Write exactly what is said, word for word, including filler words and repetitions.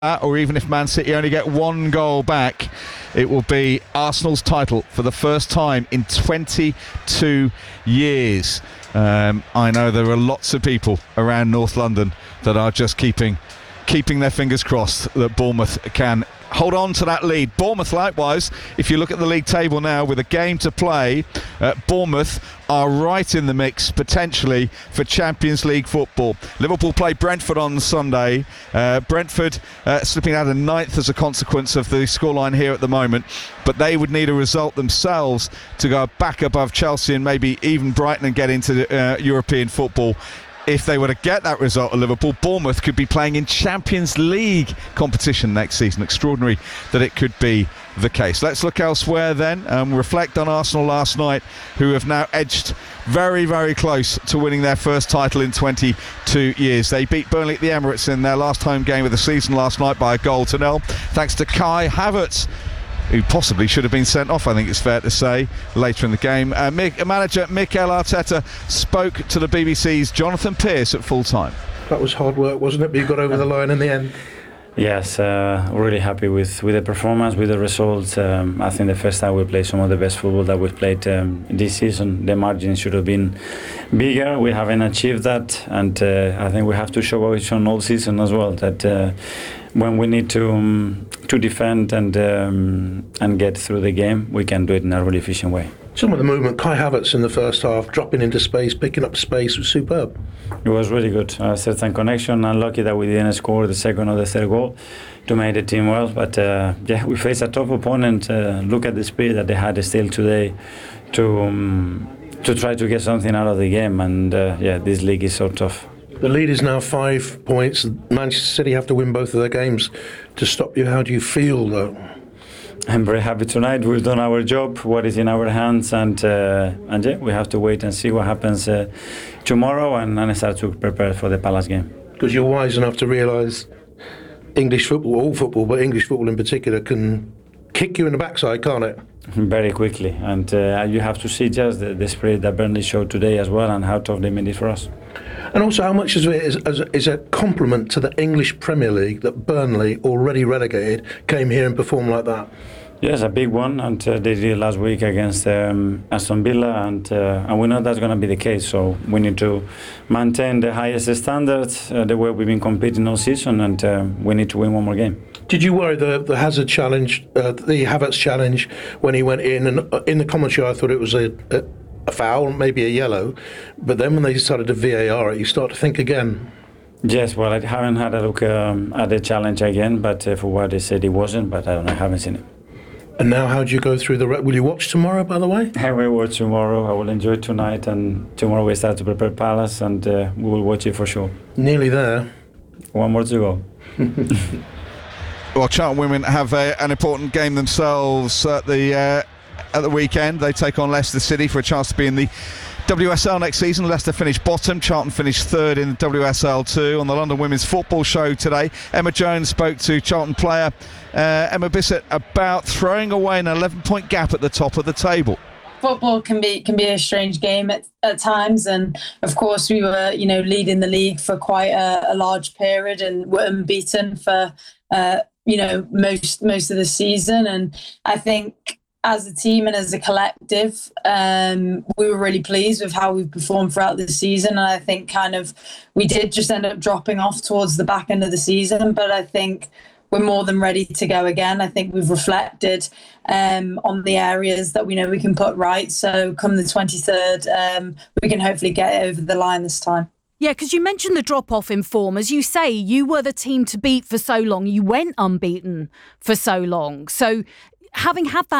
that, or even if Man City only get one goal back, it will be Arsenal's title for the first time in twenty-two years. Um, I know there are lots of people around North London that are just keeping keeping their fingers crossed that Bournemouth can hold on to that lead. Bournemouth, likewise, if you look at the league table now with a game to play, uh, Bournemouth are right in the mix potentially for Champions League football. Liverpool play Brentford on Sunday. Uh, Brentford uh, slipping out of ninth as a consequence of the scoreline here at the moment, but they would need a result themselves to go back above Chelsea and maybe even Brighton and get into uh, European football. If they were to get that result at Liverpool, Bournemouth could be playing in Champions League competition next season. Extraordinary that it could be the case. Let's look elsewhere then and reflect on Arsenal last night, who have now edged very, very close to winning their first title in twenty-two years. They beat Burnley at the Emirates in their last home game of the season last night by a goal to nil, thanks to Kai Havertz, who possibly should have been sent off, I think it's fair to say, later in the game. Uh, Mick, manager Mikel Arteta spoke to the B B C's Jonathan Pearce at full time. That was hard work, wasn't it? But you got over the line in the end. Yes, uh, really happy with, with the performance, with the results. Um, I think the first time we played some of the best football that we've played um, this season. The margin should have been bigger. We haven't achieved that, and uh, I think we have to show what we've shown all season as well, that uh, when we need to um, to defend and um, and get through the game, we can do it in a really efficient way. Some of the movement, Kai Havertz in the first half, dropping into space, picking up space, was superb. It was really good. A certain connection. Unlucky that we didn't score the second or the third goal to make the team well. But uh, yeah, we faced a tough opponent. Uh, look at the speed that they had still today to um, to try to get something out of the game. And uh, yeah, this league is so tough. The lead is now five points. Manchester City have to win both of their games to stop you. How do you feel, though? I'm very happy tonight. We've done our job, what is in our hands, and uh, and yeah, we have to wait and see what happens uh, tomorrow and, and start to prepare for the Palace game. Because you're wise enough to realise English football, all football, but English football in particular, can kick you in the backside, can't it? Very quickly, and uh, you have to see just the, the spirit that Burnley showed today as well, and how tough they made it for us. And also, how much is it is, is a compliment to the English Premier League that Burnley, already relegated, came here and performed like that? Yes, a big one, and uh, they did last week against um, Aston Villa, and uh, and we know that's going to be the case. So we need to maintain the highest standards, uh, the way we've been competing all season, and uh, we need to win one more game. Did you worry the the Hazard challenge, uh, the Havertz challenge, when he went in? And in the commentary, I thought it was a, a, a foul, maybe a yellow, but then when they started to V A R it, you start to think again. Yes, well, I haven't had a look um, at the challenge again, but uh, for what they said, it wasn't. But I don't know, I haven't seen it. And now, how do you go through the... Re- will you watch tomorrow, by the way? I will watch tomorrow. I will enjoy tonight, and tomorrow we start to prepare Palace, and uh, we will watch it for sure. Nearly there. One more to go. Well, Charlton women have a, an important game themselves at the uh, at the weekend. They take on Leicester City for a chance to be in the W S L next season. Leicester finished bottom, Charlton finished third in the W S L two. On the London Women's Football Show today, Emma Jones spoke to Charlton player uh, Emma Bissett about throwing away an eleven point gap at the top of the table. Football can be can be a strange game at, at times, and of course we were you know leading the league for quite a, a large period and were unbeaten for uh, you know most most of the season. And I think as a team and as a collective, um, we were really pleased with how we've performed throughout the season. And I think kind of we did just end up dropping off towards the back end of the season, but I think we're more than ready to go again. I think we've reflected um, on the areas that we know we can put right. So come the twenty-third, um, we can hopefully get it over the line this time. Yeah, because you mentioned the drop-off in form. As you say, you were the team to beat for so long. You went unbeaten for so long. So having had that